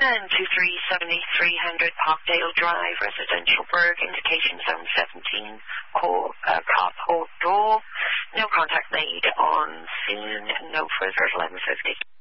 And 2378300 Parkdale Drive, Residential Burg, indication zone 17, cop hold door. No contact made on scene, no further at 11:50.